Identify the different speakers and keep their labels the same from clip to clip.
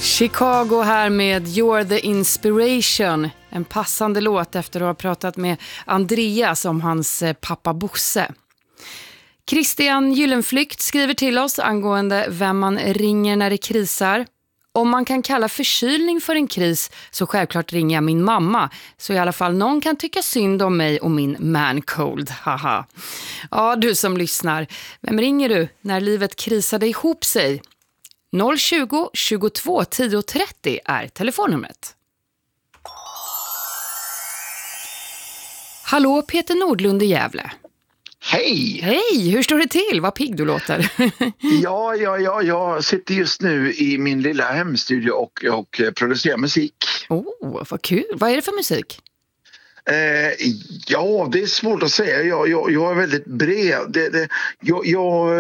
Speaker 1: Chicago här med You're the Inspiration. En passande låt efter att ha pratat med Andreas om hans pappa Bosse. Christian Gyllenflykt skriver till oss angående vem man ringer när det krisar. Om man kan kalla förkylning för en kris så självklart ringer jag min mamma. Så i alla fall någon kan tycka synd om mig och min man cold. Haha. Ja, du som lyssnar. Vem ringer du när livet krisade ihop sig? 020 22 10 30 är telefonnumret. Hallå, Peter Nordlund i Gävle.
Speaker 2: Hej!
Speaker 1: Hej, hur står det till? Vad pigg du låter.
Speaker 2: Ja, jag sitter just nu i min lilla hemstudio och producerar musik.
Speaker 1: Vad kul. Vad är det för musik?
Speaker 2: Ja, det är svårt att säga. Jag är väldigt bred. Jag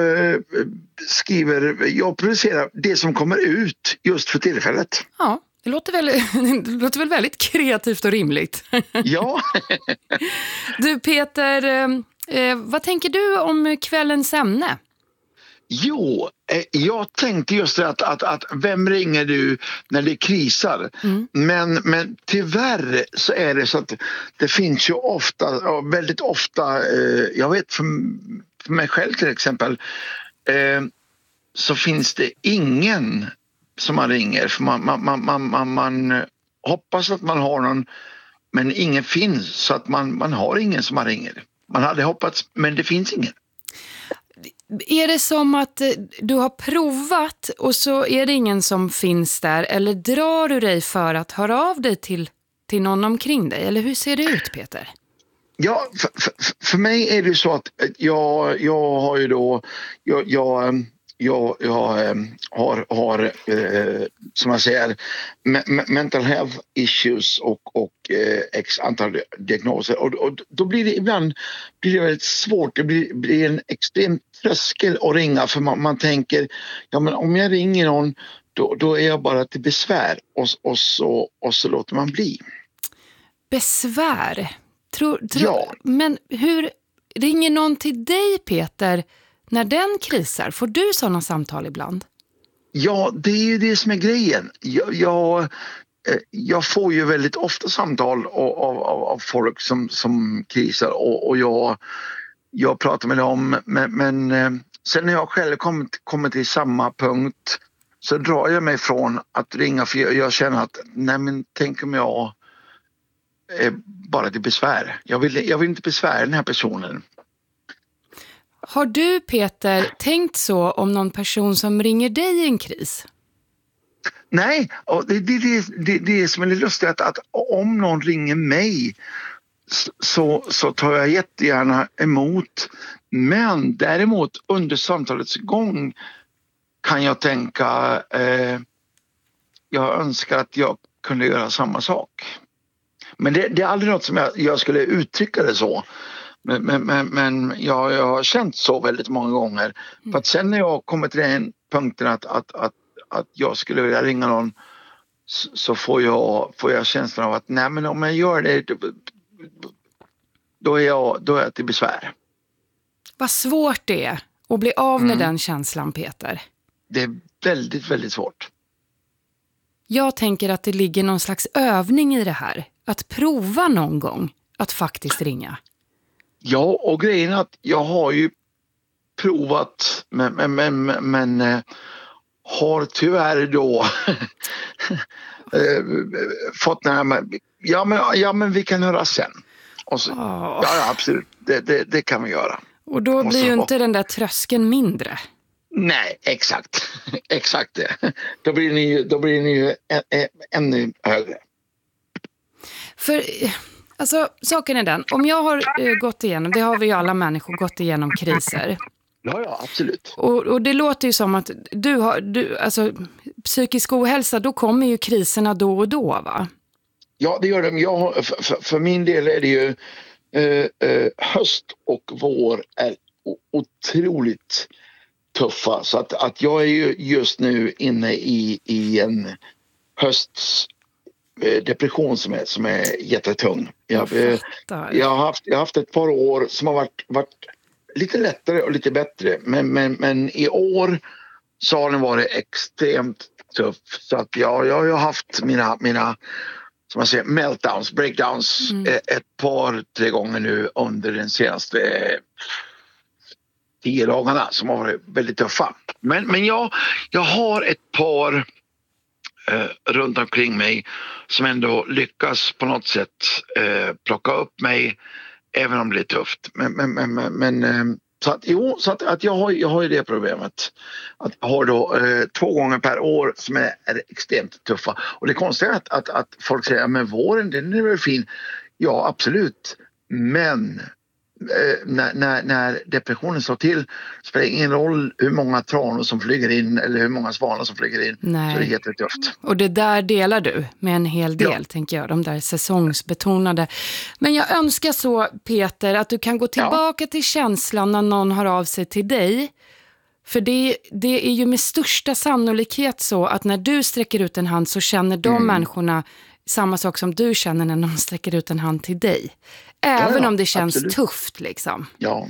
Speaker 2: producerar det som kommer ut just för tillfället.
Speaker 1: Ja, det låter väl väldigt kreativt och rimligt.
Speaker 2: Ja.
Speaker 1: Du Peter, vad tänker du om kvällens ämne?
Speaker 2: Jo, jag tänkte just det att vem ringer du när det krisar? Men tyvärr så är det så att det finns ju väldigt ofta, jag vet för mig själv till exempel, så finns det ingen som man ringer. För man hoppas att man har någon, men ingen finns, så att man har ingen som man ringer. Man hade hoppats, men det finns ingen.
Speaker 1: Är det som att du har provat och så är det ingen som finns där? Eller drar du dig för att höra av dig till någon omkring dig? Eller hur ser det ut, Peter?
Speaker 2: Ja, för mig är det så att jag har ju då... Jag har som jag säger mental health issues och x antal diagnoser och då blir det ibland väldigt svårt. Det blir en extrem tröskel att ringa, för man tänker, ja men om jag ringer någon då är jag bara till besvär och så låter man bli.
Speaker 1: Besvär?
Speaker 2: Ja.
Speaker 1: Men hur ringer någon till dig, Peter? När den krisar, får du sådana samtal ibland? Ja,
Speaker 2: det är ju det som är grejen. Jag får ju väldigt ofta samtal av folk som krisar och jag pratar med dem. Men sen när jag själv kommer till samma punkt så drar jag mig från att ringa, för jag känner att nej, men tänk om jag är bara till besvär. Jag vill inte besvära den här personen.
Speaker 1: Har du, Peter, tänkt så om någon person som ringer dig i en kris?
Speaker 2: Nej, och det är som är lite lustigt att om någon ringer mig så tar jag jättegärna emot. Men däremot under samtalets gång kan jag tänka, jag önskar att jag kunde göra samma sak. Men det är aldrig något som jag skulle uttrycka det så. Men jag har känt så väldigt många gånger. För att sen när jag kommer till den punkten att jag skulle vilja ringa någon, så får jag känslan av att nej, men om jag gör det då är jag till besvär.
Speaker 1: Vad svårt det är att bli av med den känslan, Peter.
Speaker 2: Det är väldigt, väldigt svårt.
Speaker 1: Jag tänker att det ligger någon slags övning i det här. Att prova någon gång att faktiskt ringa.
Speaker 2: Ja, och grejen är att jag har ju provat men har tyvärr då fått den här med, ja men vi kan höra sen. Och så, ja absolut, det kan vi göra.
Speaker 1: Och då blir ju inte den där tröskeln mindre.
Speaker 2: Nej, exakt det. Då blir ni ju ännu högre.
Speaker 1: För alltså, saken är den, om jag har gått igenom, det har vi ju alla människor gått igenom kriser.
Speaker 2: Ja, absolut.
Speaker 1: Och det låter ju som att alltså psykisk ohälsa, då kommer ju kriserna då och då, va?
Speaker 2: Ja, det gör de. För min del är det ju höst och vår är otroligt tuffa. Så att jag är ju just nu inne i en höstdepression som är jättetung. Jag har haft ett par år som har varit lite lättare och lite bättre. Men i år så har den varit extremt tuff. Så att jag har haft mina som man säger, meltdowns, breakdowns ett par, 3 gånger nu under den senaste 10 dagarna som har varit väldigt tuffa. Men jag har ett par runt omkring mig som ändå lyckas på något sätt plocka upp mig även om det är tufft. Men så att jag har ju det problemet att jag har då 2 gånger per år som är extremt tuffa. Och det konstiga är att folk säger men våren den är väl fin. Ja absolut, men när depressionen slår till spelar det ingen roll hur många tranor som flyger in eller hur många svanar som flyger in. Nej. Så det är helt tufft.
Speaker 1: Och det där delar du med en hel del, tänker jag, de där säsongsbetonade. Men jag önskar så, Peter, att du kan gå tillbaka till känslan när någon hör av sig till dig. För det är ju med största sannolikhet så att när du sträcker ut en hand så känner de människorna samma sak som du känner när någon sträcker ut en hand till dig. Även om det känns tufft liksom.
Speaker 2: Ja.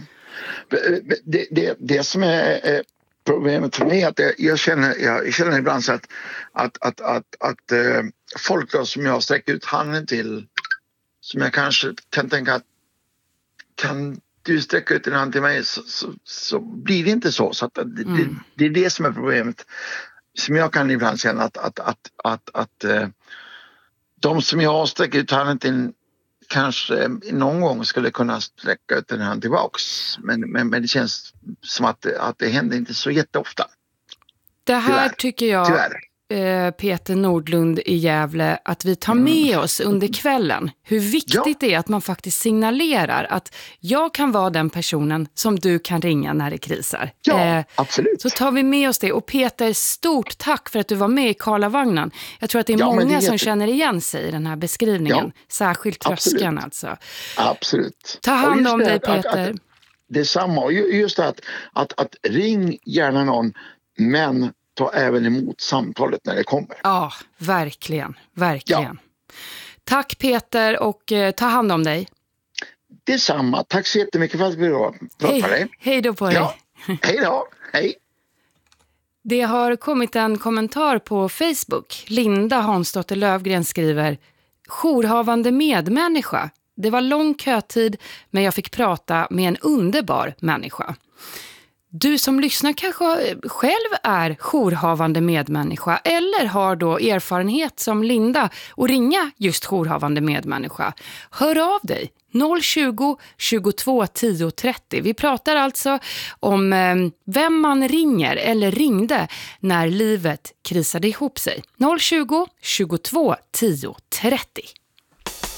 Speaker 2: Det som är problemet för mig är att jag känner ibland så att folk då, som jag sträcker ut handen till, som jag kanske kan tänka att kan du sträcka ut en hand till mig så blir det inte så. Så att det är det som är problemet. Som jag kan ibland känna att de som jag sträcker ut handen till kanske någon gång skulle kunna sträcka ut den här tillbaks. Men det känns som att det händer inte så jätteofta.
Speaker 1: Det här tycker jag, Peter Nordlund i Gävle, att vi tar med oss under kvällen. Hur viktigt det är att man faktiskt signalerar att jag kan vara den personen som du kan ringa när det krisar.
Speaker 2: Ja, absolut.
Speaker 1: Så tar vi med oss det. Och Peter, stort tack för att du var med i Karlavagnen. Jag tror att det är många som känner igen sig i den här beskrivningen. Ja, särskilt tröskeln alltså.
Speaker 2: Absolut.
Speaker 1: Ta hand om dig, Peter.
Speaker 2: Det är samma. Och just det att ring gärna någon, men ta även emot samtalet när det kommer.
Speaker 1: Ja, verkligen. Ja. Tack Peter, och ta hand om dig.
Speaker 2: Detsamma. Tack så jättemycket för att vi pratade dig.
Speaker 1: Hej då på dig.
Speaker 2: Ja. Hej då. Hej.
Speaker 1: Det har kommit en kommentar på Facebook. Linda Hansdotter Lövgren skriver: jourhavande medmänniska. Det var lång kötid, men jag fick prata med en underbar människa. Du som lyssnar kanske själv är jourhavande medmänniska eller har då erfarenhet som Linda och ringa just jourhavande medmänniska. Hör av dig 020 22 10 30. Vi pratar alltså om vem man ringer eller ringde när livet krisade ihop sig. 020 22 10 30.